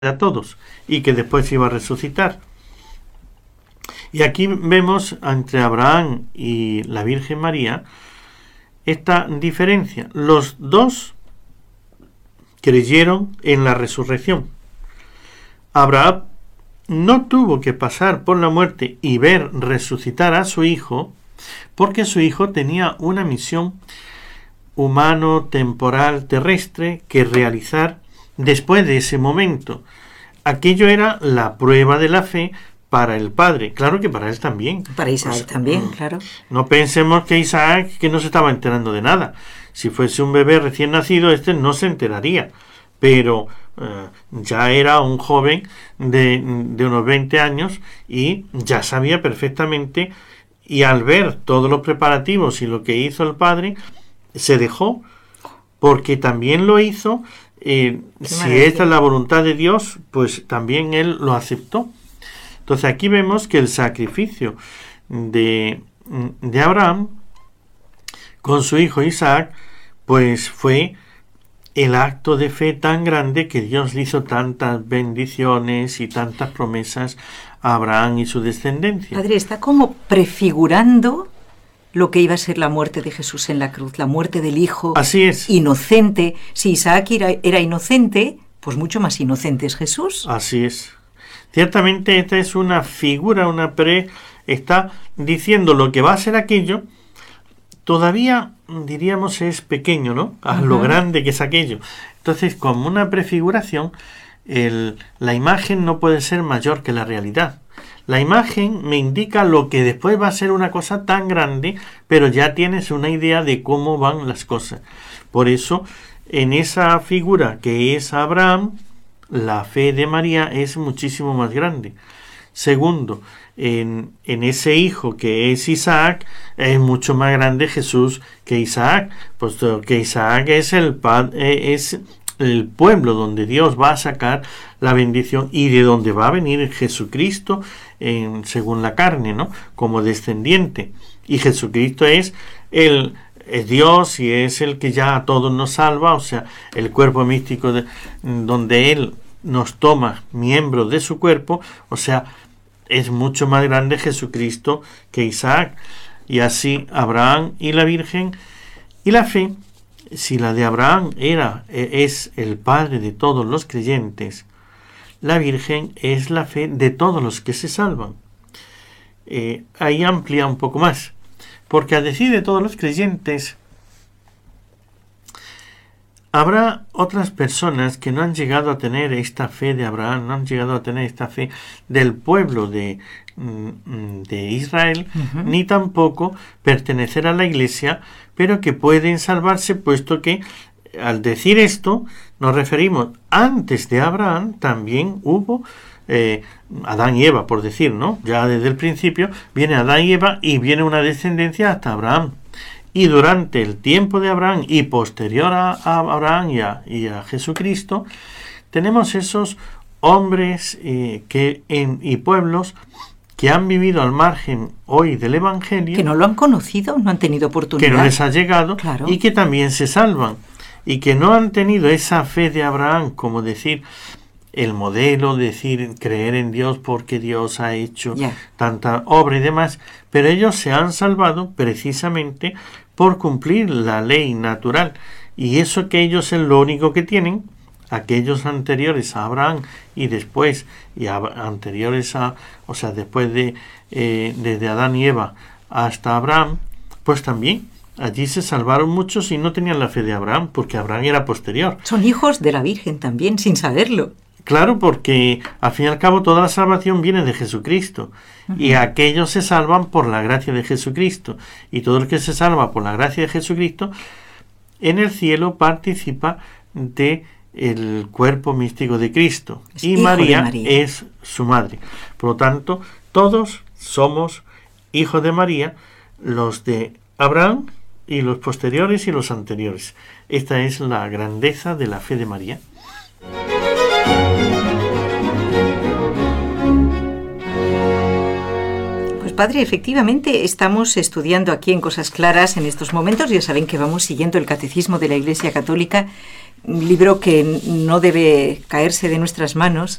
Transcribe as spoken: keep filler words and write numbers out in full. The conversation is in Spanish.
a todos y que después iba a resucitar. Y aquí vemos entre Abraham y la Virgen María esta diferencia. Los dos creyeron en la resurrección. Abraham no tuvo que pasar por la muerte y ver resucitar a su hijo, porque su hijo tenía una misión humano, temporal, terrestre que realizar después de ese momento. Aquello era la prueba de la fe para el padre, claro que para él también. Para Isaac pues, también, claro. No pensemos que Isaac que no se estaba enterando de nada. Si fuese un bebé recién nacido, este no se enteraría. Pero eh, ya era un joven de, de unos veinte años y ya sabía perfectamente, y al ver todos los preparativos y lo que hizo el padre, se dejó, porque también lo hizo. Eh, si esta es la voluntad de Dios, pues también él lo aceptó. Entonces aquí vemos que el sacrificio de, de Abraham con su hijo Isaac, pues fue el acto de fe tan grande que Dios le hizo tantas bendiciones y tantas promesas a Abraham y su descendencia. Padre, está como prefigurando lo que iba a ser la muerte de Jesús en la cruz, la muerte del hijo. Así es. Inocente. Si Isaac era, era inocente, pues mucho más inocente es Jesús. Así es. Ciertamente esta es una figura, una pre... Está diciendo lo que va a ser aquello. Todavía, diríamos, es pequeño, ¿no? A uh-huh. lo grande que es aquello. Entonces, como una prefiguración, el, la imagen no puede ser mayor que la realidad. La imagen me indica lo que después va a ser una cosa tan grande, pero ya tienes una idea de cómo van las cosas. Por eso, en esa figura que es Abraham, la fe de María es muchísimo más grande. Segundo, en, en ese hijo que es Isaac, es mucho más grande Jesús que Isaac, puesto que Isaac es el, es el pueblo donde Dios va a sacar la bendición y de donde va a venir Jesucristo en, según la carne, ¿no? Como descendiente. Y Jesucristo es el es Dios y es el que ya a todos nos salva, o sea, el cuerpo místico de, donde Él nos toma miembros de su cuerpo, o sea, es mucho más grande Jesucristo que Isaac. Y así Abraham y la Virgen y la fe, si la de Abraham era, es el padre de todos los creyentes, la Virgen es la fe de todos los que se salvan. Eh, ahí amplía un poco más, porque a decir de todos los creyentes, habrá otras personas que no han llegado a tener esta fe de Abraham, no han llegado a tener esta fe del pueblo de, de Israel, uh-huh. ni tampoco pertenecer a la iglesia, pero que pueden salvarse, puesto que al decir esto nos referimos antes de Abraham también hubo eh, Adán y Eva, por decir, ¿no? Ya desde el principio viene Adán y Eva y viene una descendencia hasta Abraham. Y durante el tiempo de Abraham y posterior a, a Abraham y a, y a Jesucristo, tenemos esos hombres eh, que en, y pueblos que han vivido al margen hoy del Evangelio. Que no lo han conocido, no han tenido oportunidad. Que no les ha llegado, claro. Y que también se salvan. Y que no han tenido esa fe de Abraham, como decir el modelo, decir creer en Dios porque Dios ha hecho yeah. tanta obra y demás, pero ellos se han salvado precisamente por cumplir la ley natural, y eso que ellos es lo único que tienen. Aquellos anteriores a Abraham y después y a, anteriores a, o sea, después de eh, desde Adán y Eva hasta Abraham, pues también allí se salvaron muchos y no tenían la fe de Abraham, porque Abraham era posterior. Son hijos de la Virgen también, sin saberlo. Claro, porque al fin y al cabo toda la salvación viene de Jesucristo. Uh-huh. Y aquellos se salvan por la gracia de Jesucristo. Y todo el que se salva por la gracia de Jesucristo, en el cielo participa de el cuerpo místico de Cristo. Es y María, María es su madre. Por lo tanto, todos somos hijos de María, los de Abraham y los posteriores y los anteriores. Esta es la grandeza de la fe de María. Pues padre, efectivamente estamos estudiando aquí en Cosas Claras en estos momentos. Ya saben que vamos siguiendo el Catecismo de la Iglesia Católica, un libro que no debe caerse de nuestras manos,